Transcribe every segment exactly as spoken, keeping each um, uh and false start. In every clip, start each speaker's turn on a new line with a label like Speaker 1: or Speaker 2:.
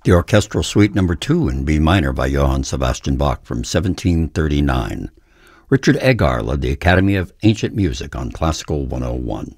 Speaker 1: The Orchestral Suite Number two in B minor by Johann Sebastian Bach from seventeen thirty-nine. Richard Egar led the Academy of Ancient Music on Classical one oh one.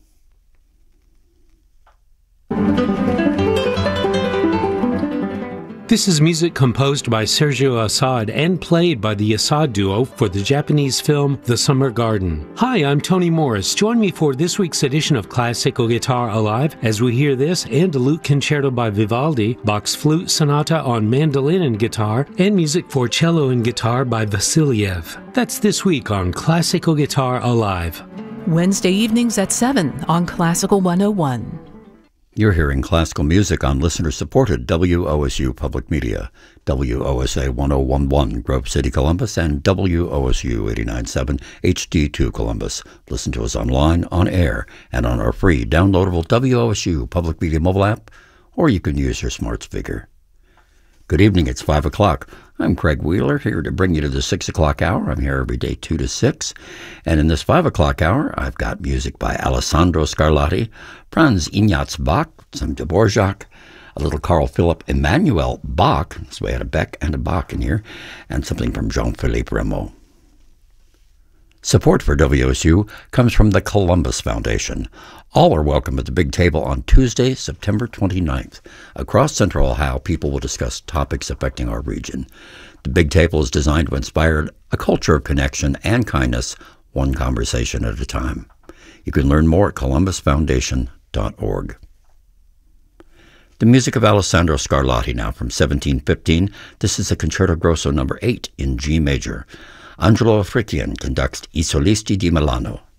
Speaker 2: This is music composed by Sergio Assad and played by the Assad Duo for the Japanese film The Summer Garden. Hi, I'm Tony Morris. Join me for this week's edition of Classical Guitar Alive as we hear this and a lute concerto by Vivaldi, Bach's Flute Sonata on mandolin and guitar, and music for cello and guitar by Vasiliev. That's this week on Classical Guitar Alive.
Speaker 3: Wednesday evenings at seven on Classical one oh one.
Speaker 1: You're hearing classical music on listener-supported W O S U Public Media, W O S A ten eleven Grove City, Columbus, and W O S U eighty-nine point seven H D two Columbus. Listen to us online, on air, and on our free downloadable W O S U Public Media mobile app, or you can use your smart speaker. Good evening, it's five o'clock. I'm Craig Wheeler, here to bring you to the six o'clock hour. I'm here every day two to six. And in this five o'clock hour, I've got music by Alessandro Scarlatti, Franz Ignaz Bach, some Dvorak, a little Carl Philipp Emanuel Bach, so we had a Beck and a Bach in here, and something from Jean-Philippe Rameau. Support for W O S U comes from the Columbus Foundation. All are welcome at the Big Table on Tuesday, September twenty-ninth. Across Central Ohio, people will discuss topics affecting our region. The Big Table is designed to inspire a culture of connection and kindness, one conversation at a time. You can learn more at columbus foundation dot org. The music of Alessandro Scarlatti now from seventeen fifteen. This is the Concerto Grosso number eight in G major. Angelo Afrikian conducts I Solisti di Milano.